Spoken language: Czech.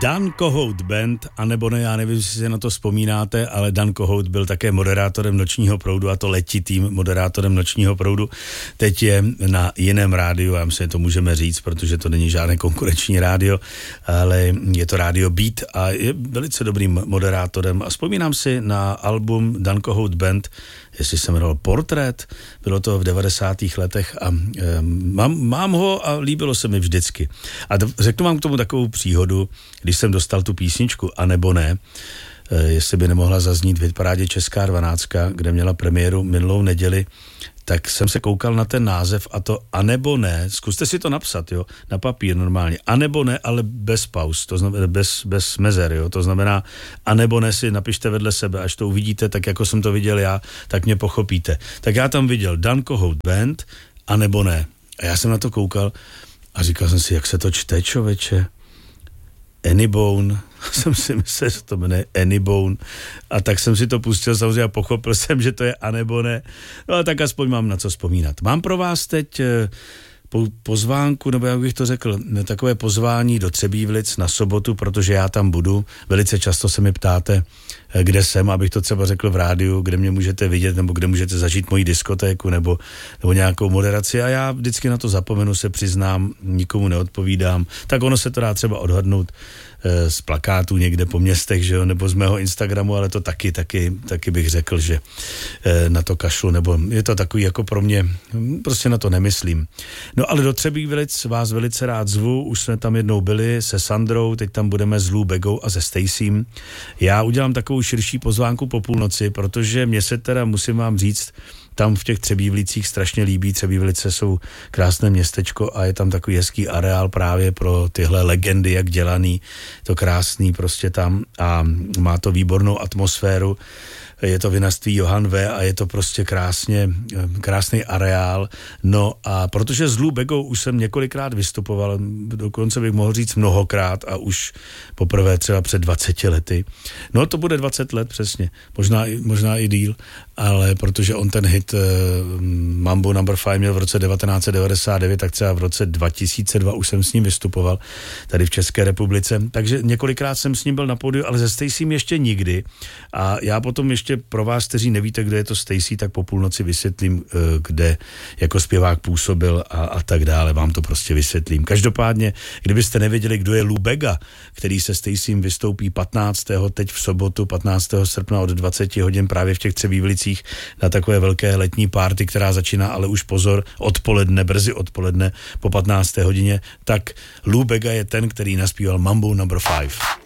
Dan Kohout Band, anebo ne, já nevím, jestli si na to vzpomínáte, ale Dan Kohout byl také moderátorem Nočního proudu, a to letitým moderátorem Nočního proudu. Teď je na jiném rádiu, já myslím, že to můžeme říct, protože to není žádné konkurenční rádio, ale je to rádio Beat a je velice dobrým moderátorem. A vzpomínám si na album Dan Kohout Band, jestli se jmenoval Portrét, bylo to v 90. letech a mám ho a líbilo se mi vždycky. A řeknu vám k tomu takovou příhodu, když jsem dostal tu písničku, anebo ne, jestli by nemohla zaznít v hitparádě Česká 12, kde měla premiéru minulou neděli, tak jsem se koukal na ten název a to anebo ne, zkuste si to napsat, jo, na papír normálně, anebo ne, ale bez pauz, to znamená bez mezer, jo, to znamená anebo ne si napište vedle sebe, až to uvidíte, tak jako jsem to viděl já, tak mě pochopíte. Tak já tam viděl Dan Kohout Band, anebo ne. A já jsem na to koukal a říkal jsem si, jak se to čte, člověče. Anybone, jsem si myslel, že to jmenuje Anybone, a tak jsem si to pustil samozřejmě a pochopil jsem, že to je anebo ne, no a tak aspoň mám na co vzpomínat. Mám pro vás teď pozvánku, nebo jak bych to řekl, takové pozvání do Třebívlic na sobotu, protože já tam budu. Velice často se mi ptáte, kde jsem, abych to třeba řekl v rádiu, kde mě můžete vidět, nebo kde můžete zažít moji diskotéku, nebo nějakou moderaci, a já vždycky na to zapomenu, se přiznám, nikomu neodpovídám. Tak ono se to dá třeba odhadnout z plakátů někde po městech, že jo, nebo z mého Instagramu, ale to taky bych řekl, že na to kašlu, nebo je to takový jako pro mě, prostě na to nemyslím. No ale do Třebívlic vás velice rád zvu, už jsme tam jednou byli se Sandrou, teď tam budeme s Lou Begou a se Stacym. Já udělám takovou širší pozvánku po půlnoci, protože mě se teda, musím vám říct, tam v těch Třebívlicích strašně líbí. Třebívlice jsou krásné městečko a je tam takový hezký areál právě pro tyhle legendy, jak dělaný, to krásný prostě tam a má to výbornou atmosféru. Je to vinařství Johann V. a je to prostě krásný areál. No a protože s Lou Begou už jsem několikrát vystupoval, dokonce bych mohl říct mnohokrát a už poprvé třeba před 20 lety. No to bude 20 let přesně, možná i díl, ale protože on ten hit Mambo No. 5 měl v roce 1999, tak třeba v roce 2002 už jsem s ním vystupoval tady v České republice, takže několikrát jsem s ním byl na pódiu, ale se Stacym ještě nikdy. A já potom ještě pro vás, kteří nevíte, kde je to Stacy, tak po půlnoci vysvětlím, kde jako zpěvák působil a tak dále, vám to prostě vysvětlím. Každopádně, kdybyste nevěděli, kdo je Lou Bega, který se Stacym vystoupí 15. teď v sobotu, 15. srpna od 20 hodin právě v těch Třebívlicích na takové velké letní party, která začíná, ale už pozor, brzy odpoledne po 15. hodině, tak Lou Bega je ten, který naspíval Mambo No. 5.